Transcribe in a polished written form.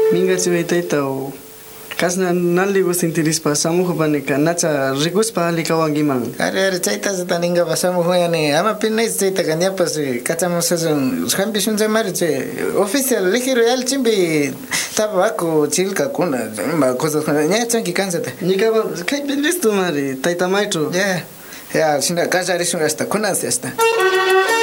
Minga tau kasna nalli gusintiris pasamu bane kanacha rigus pali kawangimang. Are chaita taninga pasamu hoyane ama pinna chaita kanya pas kachamo sazon khambishun zamarche official ligi royal chimbi tabako chilka kuna ma cosas nya chanki kansata. Nika kai pinlis tu mari taita maitro. Ya. Ya, sina kajarishun hasta kuna hasta.